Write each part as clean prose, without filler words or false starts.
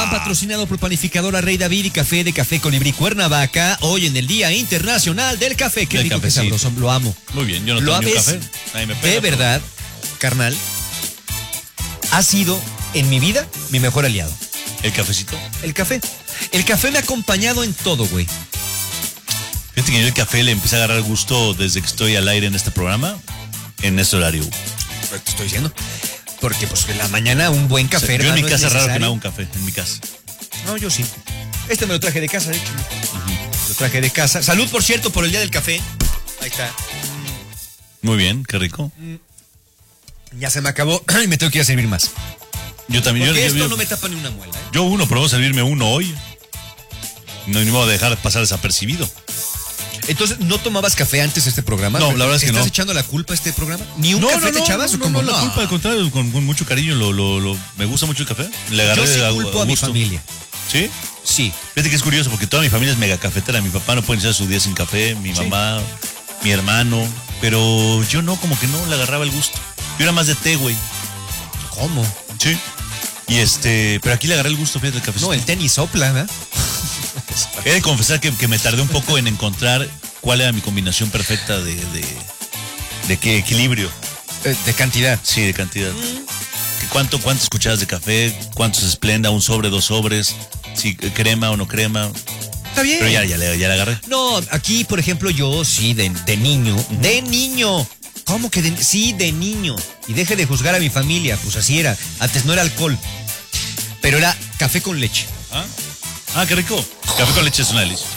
Van patrocinado por Panificadora Rey David y Café de Café Colibrí Cuernavaca. Hoy en el Día Internacional del Café. Qué rico, qué sabroso, lo amo. Muy bien, yo no tomo café. De verdad, carnal, ha sido en mi vida mi mejor aliado. ¿El cafecito? El café. El café me ha acompañado en todo, güey. Fíjate que yo el café le empecé a agarrar gusto desde que estoy al aire en este programa, en este horario. Te estoy diciendo. Porque pues en la mañana un buen café, o sea, yo hermano, en mi casa es raro que me haga un café, en mi casa. No, yo sí. Este me lo traje de casa, de hecho. Lo traje de casa. Salud, por cierto, por el Día del Café. Ahí está. Muy bien, qué rico. Ya se me acabó y me tengo que ir a servir más. Yo también. Porque esto no me tapa ni una muela, ¿eh? Yo probó servirme uno hoy. No ni modo de dejar pasar desapercibido. Entonces, ¿no tomabas café antes de este programa? No, la verdad es que no. ¿Estás echando la culpa a este programa? ¿Ni un café te echabas o cómo? No, la culpa, al contrario, con mucho cariño, me gusta mucho el café. Le agarré yo sí culpo a mi familia. ¿Sí? Sí. Fíjate que es curioso porque toda mi familia es mega cafetera. Mi papá no puede iniciar su día sin café, mi mamá, mi hermano. Pero yo no, como que no le agarraba el gusto. Yo era más de té, güey. ¿Cómo? Sí. Y pero aquí le agarré el gusto, fíjate, el café. No, el té ni sopla, ¿verdad? He de confesar que me tardé un poco en encontrar cuál era mi combinación perfecta de qué equilibrio. De cantidad. Sí, de cantidad. ¿Cuántas cucharadas de café? ¿Cuántos Splenda? ¿Un sobre, 2 sobres? ¿Sí, crema o no crema? Está bien. Pero ya le agarré. No, aquí, por ejemplo, yo sí, de niño. ¡De niño! ¿Cómo que sí, de niño? Y deje de juzgar a mi familia, pues así era. Antes no era alcohol, pero era café con leche. Ah, qué rico. Café con leche es una delicia.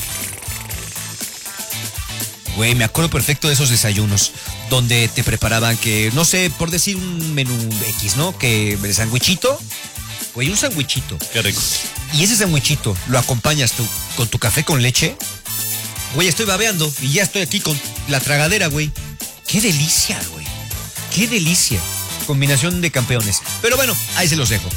Güey, me acuerdo perfecto de esos desayunos donde te preparaban que, no sé, por decir un menú X, ¿no? Que de sandwichito. Güey, un sandwichito. Qué rico. Y ese sandwichito lo acompañas tú con tu café con leche. Güey, estoy babeando y ya estoy aquí con la tragadera, güey. Qué delicia, güey. Qué delicia. Combinación de campeones. Pero bueno, ahí se los dejo.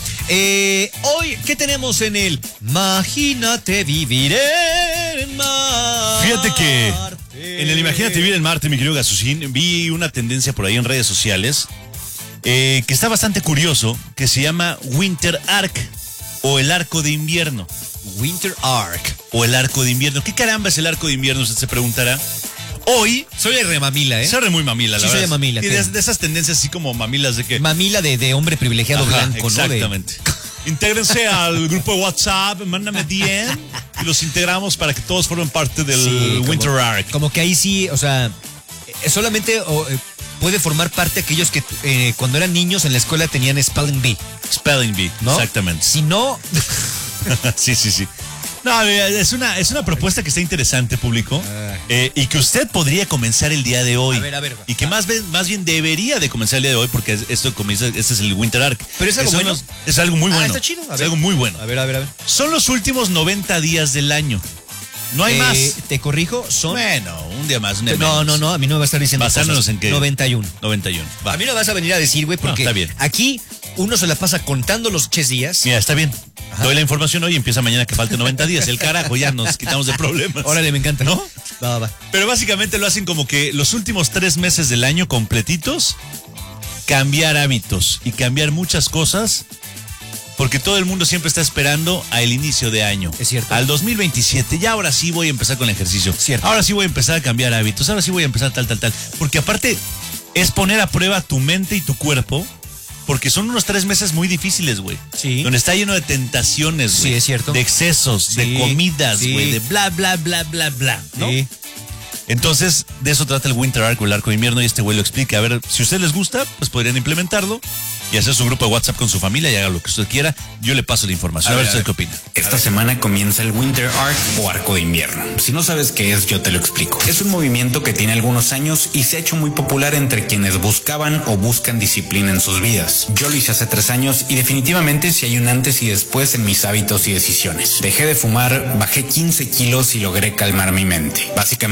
Hoy, ¿qué tenemos en el Imagínate Vivir en Marte? Fíjate que en el Imagínate Vivir en Marte, mi querido Gasusín, vi una tendencia por ahí en redes sociales que está bastante curioso, que se llama Winter Arc o el arco de invierno. Winter Arc. O el arco de invierno. ¿Qué caramba es el arco de invierno? Usted se preguntará. Hoy soy re mamila, ¿eh? Soy re muy mamila, la verdad. Sí, soy mamila. Y de esas tendencias así como mamilas de que... Mamila de hombre privilegiado. Ajá, blanco, exactamente. ¿no? Intégrense al grupo de WhatsApp, mándame DM y los integramos para que todos formen parte del Winter Arc. Como que ahí sí, o sea, solamente puede formar parte aquellos que cuando eran niños en la escuela tenían Spelling Bee. Spelling Bee, ¿no? Exactamente. Si no... Sí. No, es una propuesta que está interesante, público, y que usted podría comenzar el día de hoy. A ver. Y que más bien debería de comenzar el día de hoy, porque esto comienza, este es el Winter Arc. Pero es algo bueno. Es algo muy bueno. Está chido. Es algo muy bueno. A ver. Son los últimos 90 días del año. No hay más. Te corrijo, son... Bueno, un día más, un día No, menos. a mí no me va a estar diciendo basándonos cosas. en qué. 91. Va. A mí no vas a venir a decir, güey, porque está bien. Aquí uno se la pasa contando los días. Mira, está bien. Ajá. Doy la información hoy y empieza mañana que falten 90 días. El carajo, ya nos quitamos de problemas. Órale, me encanta. ¿No? Va. Pero básicamente lo hacen como que los últimos 3 meses del año completitos, cambiar hábitos y cambiar muchas cosas, porque todo el mundo siempre está esperando al inicio de año. Es cierto. Al 2027, ya ahora sí voy a empezar con el ejercicio. Cierto. Ahora sí voy a empezar a cambiar hábitos, ahora sí voy a empezar tal. Porque aparte es poner a prueba tu mente y tu cuerpo. Porque son unos 3 meses muy difíciles, güey. Sí. Donde está lleno de tentaciones, güey. Sí, es cierto. De excesos, de comidas, güey. Sí. De bla, ¿no? Sí. Entonces, de eso trata el Winter Arc o el arco de invierno y este güey lo explica. A ver, si a usted les gusta, pues podrían implementarlo y hacer su grupo de WhatsApp con su familia y haga lo que usted quiera. Yo le paso la información. A ver usted qué opina. Esta semana comienza el Winter Arc o arco de invierno. Si no sabes qué es, yo te lo explico. Es un movimiento que tiene algunos años y se ha hecho muy popular entre quienes buscaban o buscan disciplina en sus vidas. Yo lo hice hace 3 años y definitivamente sí hay un antes y después en mis hábitos y decisiones. Dejé de fumar, bajé 15 kilos y logré calmar mi mente. Básicamente es tomar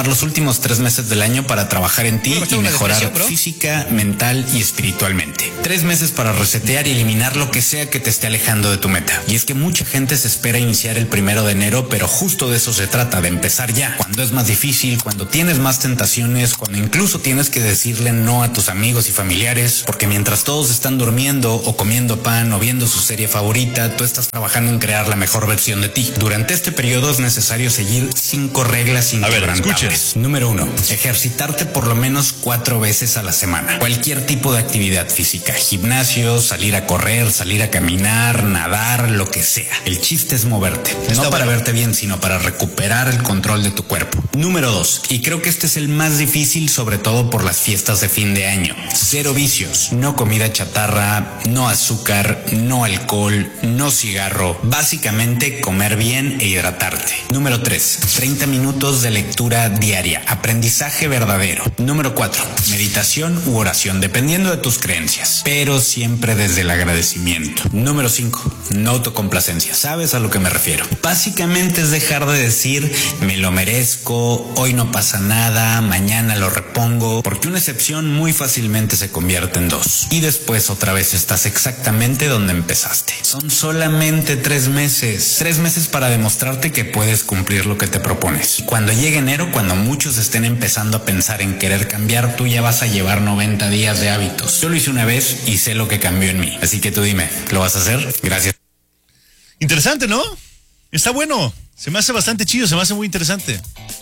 tomar los últimos 3 meses del año para trabajar en ti y mejorar física, mental y espiritualmente. 3 meses para resetear y eliminar lo que sea que te esté alejando de tu meta. Y es que mucha gente se espera iniciar el 1 de enero, pero justo de eso se trata, de empezar ya. Cuando es más difícil, cuando tienes más tentaciones, cuando incluso tienes que decirle no a tus amigos y familiares, porque mientras todos están durmiendo o comiendo pan o viendo su serie favorita, tú estás trabajando en crear la mejor versión de ti. Durante este periodo es necesario seguir 5 reglas inquebrantables. Número 1. Ejercitarte por lo menos 4 veces a la semana. Cualquier tipo de actividad física, gimnasio, salir a correr, salir a caminar, nadar, lo que sea. El chiste es moverte. No para verte bien, sino para recuperar el control de tu cuerpo. Número 2. Y creo que este es el más difícil, sobre todo por las fiestas de fin de año. 0 vicios. No comida chatarra, no azúcar, no alcohol, no cigarro. Básicamente comer bien e hidratarte. Número 3. 30 minutos de lectura diaria. Aprendizaje verdadero. Número 4. Meditación u oración, dependiendo de tus creencias, pero siempre desde el agradecimiento. Número 5. No autocomplacencia. ¿Sabes a lo que me refiero? Básicamente es dejar de decir me lo merezco, hoy no pasa nada, mañana lo repongo, porque una excepción muy fácilmente se convierte en 2. Y después otra vez estás exactamente donde empezaste. Son solamente 3 meses. 3 meses para demostrarte que puedes cumplir lo que te propones. Cuando llegue enero, cuando muchos estén empezando a pensar en querer cambiar, tú ya vas a llevar 90 días de hábitos. Yo lo hice una vez y sé lo que cambió en mí. Así que tú dime, ¿lo vas a hacer? Gracias. Interesante, ¿no? Está bueno. Se me hace bastante chido, se me hace muy interesante.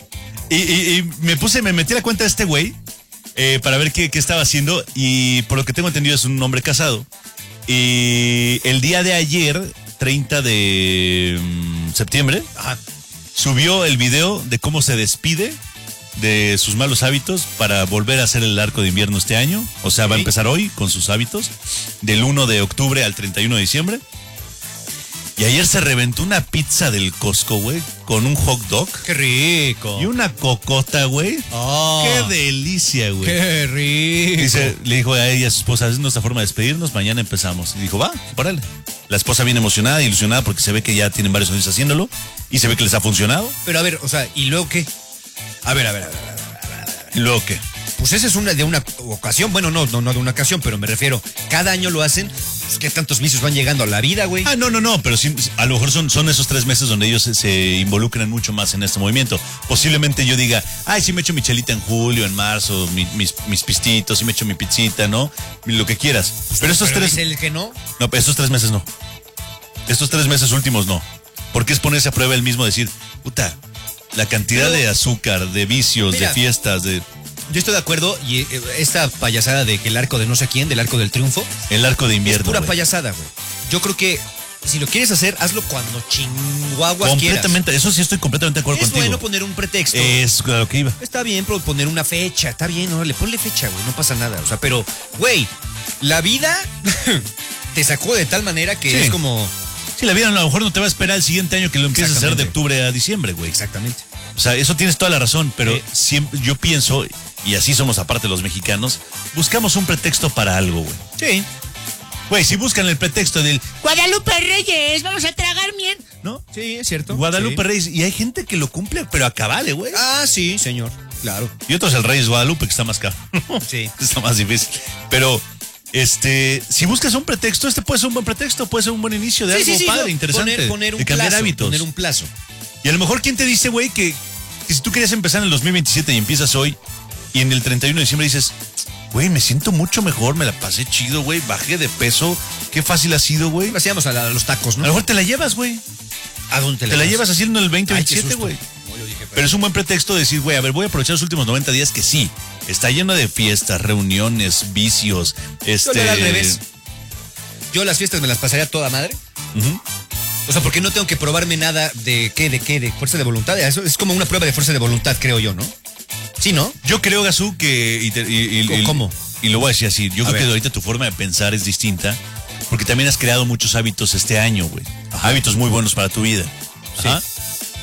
Y me metí a la cuenta de este güey para ver qué estaba haciendo. Y por lo que tengo entendido es un hombre casado. Y el día de ayer, 30 de septiembre, subió el video de cómo se despide de sus malos hábitos para volver a hacer el arco de invierno este año. O sea, va a empezar hoy con sus hábitos, del 1 de octubre al 31 de diciembre. Y ayer se reventó una pizza del Costco, güey, con un hot dog. ¡Qué rico! Y una cocota, güey. Oh, ¡Qué delicia, güey! ¡Qué rico! Le dijo a ella, a su esposa, es nuestra forma de despedirnos, mañana empezamos. Y dijo, va, párale. La esposa viene emocionada, ilusionada, porque se ve que ya tienen varios años haciéndolo. Y se ve que les ha funcionado. Pero a ver, o sea, ¿y luego qué? A ver. ¿Luego qué? Pues esa es de una ocasión. Bueno, no de una ocasión, pero me refiero, cada año lo hacen. Pues, ¿qué tantos vicios van llegando a la vida, güey? No, pero sí, a lo mejor son esos 3 meses donde ellos se involucran mucho más en este movimiento. Posiblemente yo diga, ay, sí me echo mi chelita en julio, en marzo, mis pistitos, sí me echo mi pizzita, ¿no? Lo que quieras. Pero estos 3... ¿Es el que no? No, estos 3 meses no. Estos 3 meses últimos no. Porque es ponerse a prueba el mismo, decir, puta, la cantidad de azúcar, de vicios, de fiestas, de... Yo estoy de acuerdo, y esta payasada de que el arco de no sé quién, del arco del triunfo. El arco de invierno. Es pura payasada, güey. Yo creo que si lo quieres hacer, hazlo cuando chinguaguas completamente, quieras. Eso sí estoy completamente de acuerdo contigo. Es bueno poner un pretexto. Es claro que iba. Está bien poner una fecha, está bien, órale, ponle fecha, güey, no pasa nada. O sea, pero, güey, la vida te sacó de tal manera que es como... Sí, la vida a lo mejor no te va a esperar el siguiente año que lo empieces a hacer de octubre a diciembre, güey. Exactamente. O sea, eso tienes toda la razón, pero siempre, yo pienso, y así somos aparte los mexicanos, buscamos un pretexto para algo, güey. Sí. Güey, si buscan el pretexto del Guadalupe Reyes, vamos a tragar bien, ¿no? Sí, es cierto. Guadalupe Reyes, y hay gente que lo cumple, pero a cabale, güey. Ah, sí, señor, claro. Y otro es el Reyes Guadalupe, que está más caro. Sí. Está más difícil. Pero... si buscas un pretexto, este puede ser un buen pretexto, puede ser un buen inicio de algo padre, interesante. Poner un de cambiar plazo, hábitos. poner un plazo. Y a lo mejor, ¿quién te dice, güey, que si tú querías empezar en el 2027 y empiezas hoy, y en el 31 de diciembre dices, güey, me siento mucho mejor, me la pasé chido, güey, bajé de peso, qué fácil ha sido, güey. Hacíamos a los tacos, ¿no? A lo mejor te la llevas, güey. ¿A dónde te la llevas haciendo el 2027, güey? Pero es un buen pretexto de decir, güey, a ver, voy a aprovechar los últimos 90 días que sí, está lleno de fiestas, reuniones, vicios, Yo lo haría al revés. Yo las fiestas me las pasaría toda madre. O sea, porque no tengo que probarme nada de fuerza de voluntad. Eso es como una prueba de fuerza de voluntad, creo yo, ¿no? Sí, ¿no? Yo creo, Gazú, que... ¿Cómo? Y lo voy a decir así, yo creo que ahorita tu forma de pensar es distinta, porque también has creado muchos hábitos este año, güey. Hábitos muy buenos para tu vida. Ajá. Sí.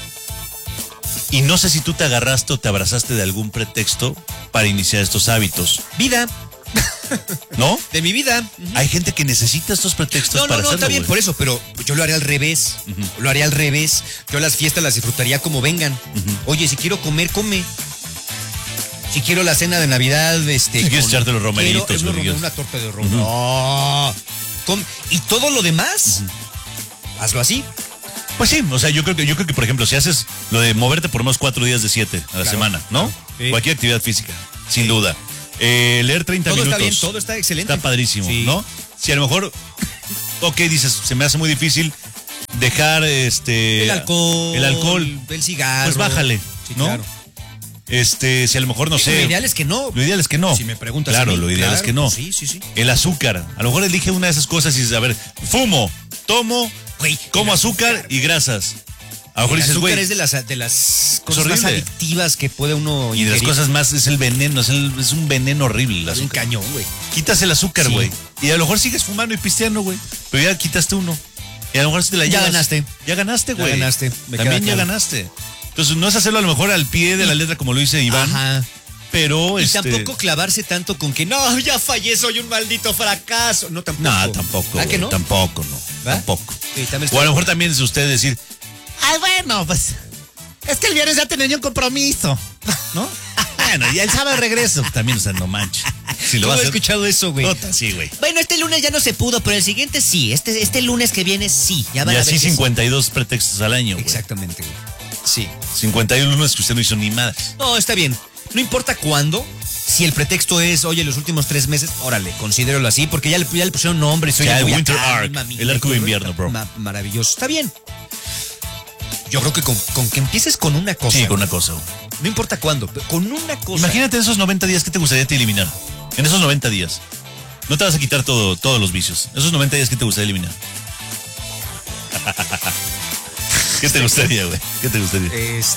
Y no sé si tú te agarraste o te abrazaste de algún pretexto para iniciar estos hábitos. Vida. ¿No? De mi vida. Hay gente que necesita estos pretextos para hacerlo. No, está bien, por eso, pero yo lo haría al revés. Lo haría al revés. Yo las fiestas las disfrutaría como vengan. Oye, si quiero comer, come. Si quiero la cena de Navidad, Si quieres echarte los romeritos, una torta de romero. No. Y todo lo demás, hazlo así. Pues sí, o sea, yo creo que, por ejemplo, si haces lo de moverte por unos 4 días de 7 a la semana, ¿no? Claro. Sí. Cualquier actividad física, sin duda. Leer 30 Todo minutos. está bien, todo está excelente. Está padrísimo, Sí. ¿no? Si a lo mejor, dices, se me hace muy difícil dejar El alcohol, el cigarro. pues bájale, Sí, ¿no? claro. Si a lo mejor, no sé. Lo ideal es que no. Lo ideal es que no. Si me preguntas Claro, a mí, lo ideal claro, es que no. Sí. El azúcar. A lo mejor elige una de esas cosas y dices, a ver, fumo, tomo, Güey, como el azúcar y grasas. A lo mejor El dices, azúcar güey, es de las cosas más horrible. adictivas que puede uno y de las ingerir. cosas más, es el veneno, es un veneno horrible el Es un azúcar. cañón, güey. Quitas el azúcar, Sí. güey. Y a lo mejor sigues fumando y pisteando, güey. Pero ya quitaste uno. Y a lo mejor si te la Ya llevas. ganaste. Ya ganaste, Ya güey. ganaste, me También queda ya claro. ganaste. Entonces no es hacerlo a lo mejor al pie de la letra como lo dice Iván. Ajá. Pero Y tampoco clavarse tanto con que no, ya fallé, soy un maldito fracaso. No, tampoco. No, tampoco. ¿Verdad que güey, no? Tampoco, no. ¿Va? Tampoco. Sí, también O a lo mejor también es usted decir, Ay, bueno, pues. Es que el viernes ya tenía un compromiso, ¿no? bueno, y el sábado regreso. También, o sea, no manches. Si lo ¿Cómo vas a he hacer. escuchado eso, güey? Nota, sí, güey. Bueno, este lunes ya no se pudo, pero el siguiente sí. Este lunes que viene sí. Ya Y van a así ver que sí. 52 pretextos al año, güey. Exactamente, güey. Sí. 51 lunes que usted no hizo ni madres. No, está bien. No importa cuándo. Si el pretexto es, oye, los últimos 3 meses, órale, considéralo así, porque ya le pusieron nombre. Soy Ya, el voy a Winter acá, Arc, mamita, el arco de todo, invierno, bro. Maravilloso. Está bien. Yo creo que con que empieces con una cosa. Sí, con una cosa, güey. No importa cuándo, pero con una cosa. Imagínate esos 90 días que te gustaría te eliminar. En esos 90 días. No te vas a quitar todos los vicios. Esos 90 días que te gustaría eliminar. ¿Qué te gustaría, güey? ¿Qué te gustaría?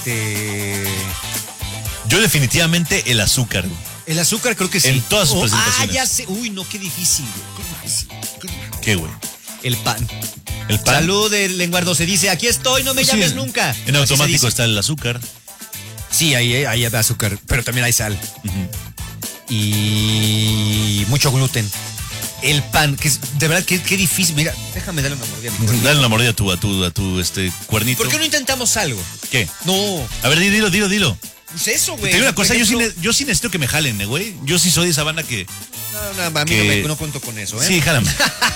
Yo definitivamente el azúcar, güey. El azúcar creo que sí. En todas sus presentaciones. Ya sé. Uy, no, qué difícil, güey. Qué difícil. ¿Qué, güey? El pan. El pan. Salud, el lenguardo se dice, aquí estoy, no me Pues llames sí, nunca. En Así automático se dice. está el azúcar. Sí, ahí hay azúcar, pero también hay sal. Y mucho gluten. El pan, que es de verdad qué difícil. Mira, déjame darle una mordida a mi cuernito. Dale una mordida a tu cuernito. ¿Por qué no intentamos algo? ¿Qué? No, A ver, dilo. pues eso, Te güey. digo una Por cosa, ejemplo, yo sí necesito que me jalen, güey. Yo sí soy de esa banda que... No, a mí que- no cuento con eso, ¿eh? Sí, jálame.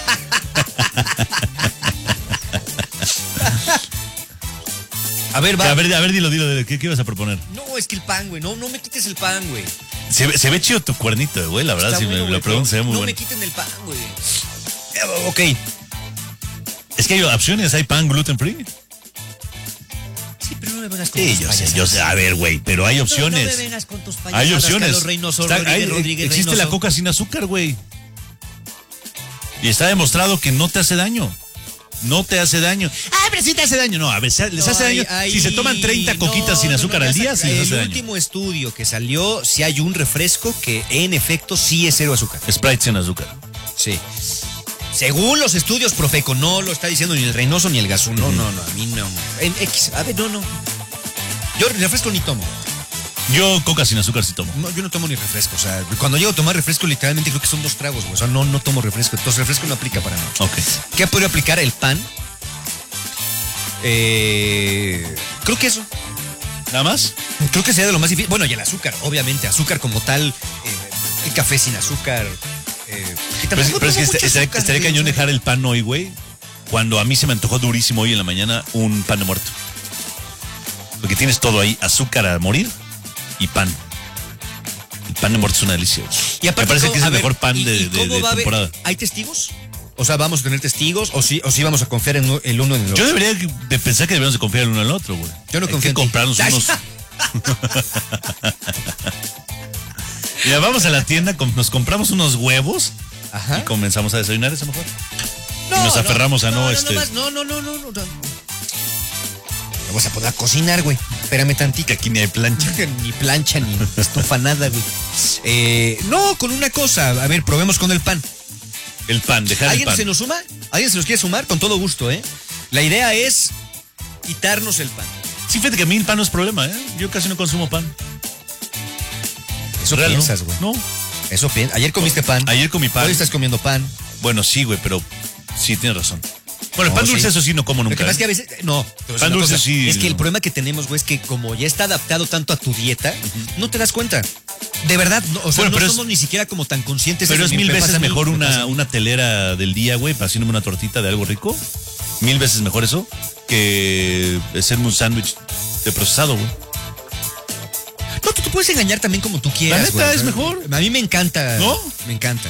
A ver, va. A ver, dilo. ¿Qué ibas a proponer? No, es que el pan, güey. No me quites el pan, güey. Se ve chido tu cuernito, güey. La verdad, Está si bueno, me güey, lo preguntas, se ve pero muy no bueno. me quiten el pan, güey. Ok. Es que hay opciones, hay pan gluten free. Sí, pero no me vengas con Sí, tus yo payasadas. sé. A ver, güey, pero hay No opciones. me vengas con tus payasadas, Hay opciones. Carlos Reynoso, Está- Rodríguez existe Reynoso. la coca sin azúcar, güey. Y está demostrado que no te hace daño. No te hace daño. Ah, pero sí te hace daño. No, a ver, les hace daño. Si se toman 30 coquitas sin azúcar al día, sí les hace El daño. último estudio que salió, si hay un refresco que en efecto sí es cero azúcar. Sprite sin azúcar. Sí. Según los estudios Profeco, no lo está diciendo ni el Reynoso ni el Gasú. No, a mí no. En X, a ver, no. Yo refresco ni tomo. Yo coca sin azúcar sí tomo. No, yo no tomo ni refresco. O sea, cuando llego a tomar refresco, literalmente creo que son 2 tragos, güey. O sea, no tomo refresco. Entonces, refresco no aplica para mí. Ok. ¿Qué podría aplicar el pan? Creo que eso. ¿Nada más? Creo que sería de lo más difícil. Bueno, y el azúcar, obviamente. Azúcar como tal. El café sin azúcar. Y Pero tampoco es que tomo mucho estaría azúcar, cañón güey, o sea. dejar el pan hoy, güey. Cuando a mí se me antojó durísimo hoy en la mañana un pan de muerto. Porque tienes todo ahí, azúcar a morir y pan. El pan de muerto es una delicia. güey. Y aparte, me parece que es a el ver, mejor pan ¿y de cómo va a haber- temporada. ¿Hay testigos? O sea, ¿vamos a tener testigos? ¿O sí vamos a confiar en el uno en el otro? Yo debería de pensar que debemos de confiar el uno en el otro, güey. Yo no Hay confío que en ti. comprarnos unos... Mira, vamos a la tienda, nos compramos unos huevos Ajá. y comenzamos a desayunar eso mejor. Y nos aferramos a no. No. Vamos a poder cocinar, güey. Espérame tantito. Que aquí ni hay plancha. Ni plancha, ni estufa, nada, güey. No, con una cosa. A ver, probemos con el pan. El pan, dejar el ¿Alguien pan. se nos suma? ¿Alguien se nos quiere sumar? Con todo gusto, ¿eh? La idea es quitarnos el pan. Sí, fíjate que a mí el pan no es problema, ¿eh? Yo casi no consumo pan. Eso Real, piensas, ¿no? güey. No. Eso piensas. Ayer comiste pan. Ayer comí pan. Hoy estás comiendo pan. Bueno, sí, güey, pero sí, tienes razón. Bueno, el pan No, dulce, sí. eso sí no como Lo nunca. que pasa es que ¿eh? a veces. No. te voy a decir Pan una dulce cosa. sí, Es que el no. problema que tenemos, güey, es que como ya está adaptado tanto a tu dieta, no te das cuenta. De verdad, no, o sea, Bueno, no pero somos ni siquiera como tan conscientes. Pero de es que mil me veces pasa a mí, mejor me pasa a mí. una telera del día, güey, para haciéndome una tortita de algo rico. 1000 veces mejor eso que hacerme un sándwich de procesado, güey. No, tú puedes engañar también como tú quieras. La neta, güey. es mejor. A mí me encanta. ¿No? Me encanta.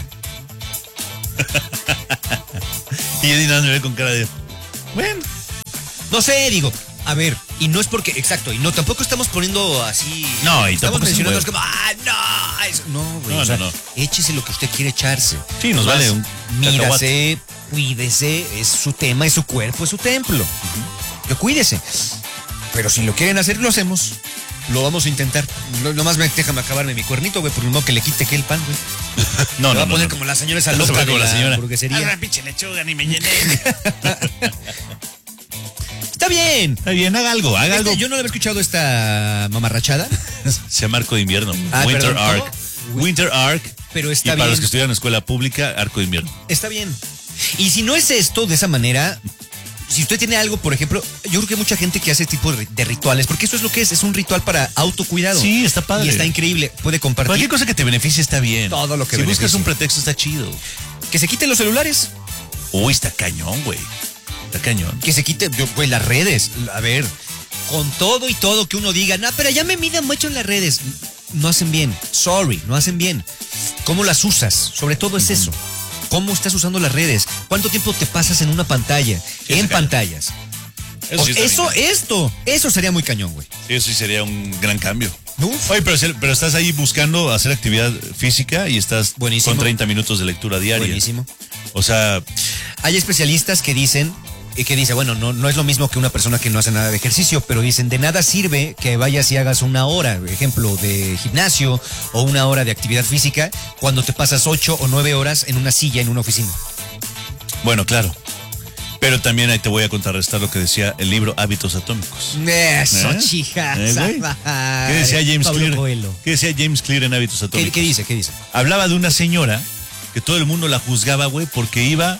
Y Eddie nada me ve con cara de... Bueno. No sé, digo, a ver, y no es porque, exacto, y no, tampoco estamos poniendo así. No, y estamos tampoco es un mencionando huevo. como, no, eso, no, güey. No, o sea, no. échese lo que usted quiere echarse. Sí, nos vale un Mírase, cuídese, es su tema, es su cuerpo, es su templo. Que cuídese. Pero si lo quieren hacer, lo hacemos. Lo vamos a intentar. Nomás déjame acabarme mi cuernito, güey, por el modo que le quite que el pan, güey. No, Me no, va a no, poner no. como la señora esa No se loca va de con la la señora. hamburguesería. Una pinche lechuga, ni me llené. Está bien. Está bien, haga algo, haga algo. Yo no le había escuchado esta mamarrachada. Se llama arco de invierno. Ah, Winter perdón, Arc. Winter Arc. Pero Y está para bien. los que estudian en escuela pública, arco de invierno. Está bien. Y si no es esto de esa manera, si usted tiene algo, por ejemplo, yo creo que hay mucha gente que hace tipo de rituales, porque eso es lo que es un ritual para autocuidado. Sí, está padre. Y está increíble. Puede compartir. Cualquier cosa que te beneficie está bien. Todo lo que Si buscas beneficie. un pretexto está chido. Que se quiten los celulares. Uy, está cañón, güey. Está cañón. Que se quite, güey, las redes. A ver, con todo y todo que uno diga, no, pero ya me midan mucho en las redes. No hacen bien. Sorry, no hacen bien. ¿Cómo las usas? Sobre todo es eso. ¿Cómo estás usando las redes? ¿Cuánto tiempo te pasas en una pantalla? Sí, en está cañón. pantallas. Eso sí está bien. Eso sería muy cañón, güey. Eso sí sería un gran cambio. Uf. Oye, pero estás ahí buscando hacer actividad física y estás Buenísimo. con 30 minutos de lectura diaria. Buenísimo. O sea, Hay especialistas que dicen, bueno, no es lo mismo que una persona que no hace nada de ejercicio, pero dicen, de nada sirve que vayas y hagas una hora, ejemplo, de gimnasio o una hora de actividad física, cuando te pasas 8 o 9 horas en una silla en una oficina. bueno, claro. Pero también ahí te voy a contrarrestar lo que decía el libro Hábitos Atómicos. Eso, ¿Eh? chijas. Güey? ¿Qué decía James Pablo Clear? Coelho. ¿Qué decía James Clear en Hábitos Atómicos? ¿Qué dice? ¿Qué dice? Hablaba de una señora que todo el mundo la juzgaba, güey, porque iba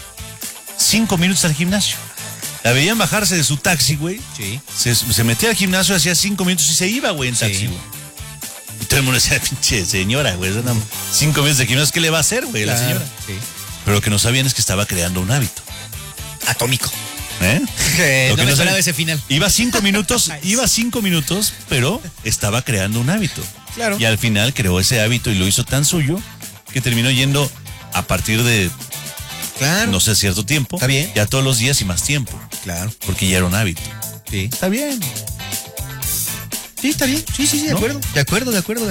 5 minutos al gimnasio. La veían bajarse de su taxi, güey. Sí. Se metía al gimnasio, hacía 5 minutos y se iba, güey, en taxi, Sí. güey. Y todo el mundo decía, pinche señora, güey, 5 minutos de gimnasio, ¿qué le va a hacer, güey, la señora? Sí. Pero lo que no sabían es que estaba creando un hábito. Atómico. ¿Eh? No Lo que me no esperaba saben- ese final. Iba 5 minutos, pero estaba creando un hábito. Claro. Y al final creó ese hábito y lo hizo tan suyo que terminó yendo a partir de, Claro. no sé, cierto tiempo. Está bien. Ya todos los días y más tiempo. Claro. Porque ya era un hábito. Sí. Está bien. Sí, está bien. Sí, de ¿No? acuerdo. De acuerdo.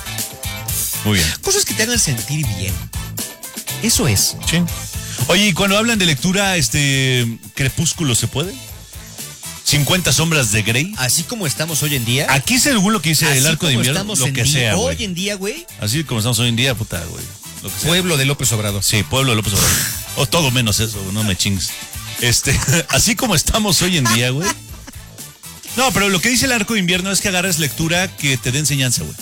Muy bien. Cosas que te hagan sentir bien. Eso es. Sí. Oye, y cuando hablan de lectura, Crepúsculo, ¿se puede? 50 sombras de Grey. Así como estamos hoy en día. Aquí según lo que dice el así arco de como invierno, estamos lo en que día- sea, Hoy güey. en día, güey. Así como estamos hoy en día, puta, güey. Lo que sea. Pueblo de López Obrador. Sí, Pueblo de López Obrador. O todo menos eso, no me chingues. Así como estamos hoy en día, güey. No, pero lo que dice el arco de invierno es que agarres lectura que te dé enseñanza, güey.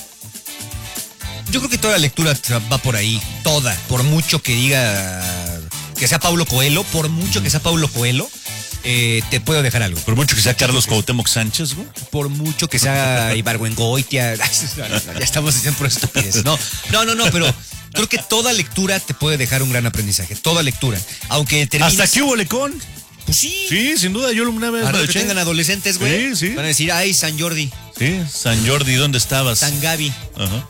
Yo creo que toda la lectura va por ahí. Toda. Por mucho que diga que sea Paulo Coelho, por mucho que sea Paulo Coelho, te puedo dejar algo. Por mucho que sea Carlos Cuauhtémoc Sánchez, güey. Por mucho que sea Ibargüengoitia. Ya estamos diciendo por estupidez. No, pero creo que toda lectura te puede dejar un gran aprendizaje. Toda lectura. Aunque termines... Hasta que hubo lecón. Pues sí. Sí, sin duda, yo una vez Ahora lo que eché. tengan adolescentes, güey. Sí, sí. Van a decir, ay, San Jordi, Sí, San Jordi, ¿dónde estabas? San Gaby. Ajá.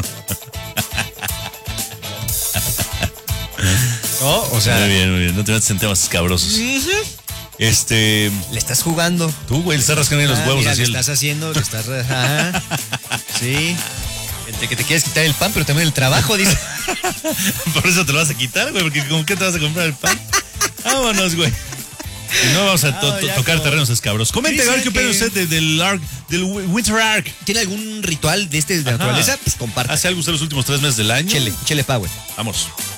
¿No? O sea, Muy bien, no te metas en temas escabrosos. le estás jugando. Tú, güey, le estás rascando ahí los huevos mira, así. le estás haciendo, le estás... Ajá. Sí. Entre que te quieres quitar el pan, pero también el trabajo, dice. Por eso te lo vas a quitar, güey, porque ¿con qué te vas a comprar el pan? Vámonos, güey. Y no vamos a ya tocar como- terrenos escabrosos. Comente, a ver qué opina usted del Winter Arc. ¿Tiene algún ritual de Ajá. naturaleza? Pues comparta. ¿Hace algo usted los últimos 3 meses del año? Chele pa, güey. Vamos.